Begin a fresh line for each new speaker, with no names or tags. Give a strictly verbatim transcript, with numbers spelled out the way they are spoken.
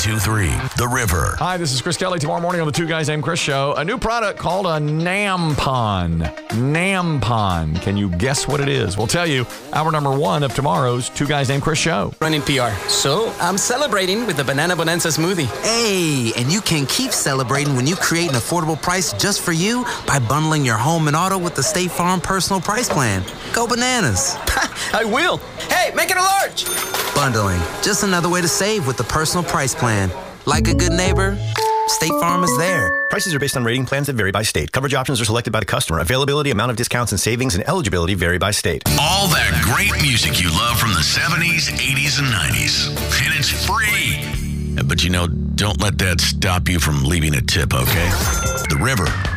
two three, The River.
Hi, this is Chris Kelly. Tomorrow morning on the Two Guys Named Chris show, a new product called a Nampon. Nampon. Can you guess what it is? We'll tell you. Hour number one of tomorrow's Two Guys Named Chris show.
Running P R. So I'm celebrating with the Banana Bonanza smoothie.
Hey, and you can keep celebrating when you create an affordable price just for you by bundling your home and auto with the State Farm Personal Price Plan. Go bananas.
I will. Hey, make it a large.
Bundling. Just another way to save with the Personal Price Plan. Like a good neighbor, State Farm is there.
Prices are based on rating plans that vary by state. Coverage options are selected by the customer. Availability, amount of discounts and savings, and eligibility vary by state.
All that great music you love from the seventies, eighties, and nineties. And it's free. But you know, don't let that stop you from leaving a tip, okay? The River.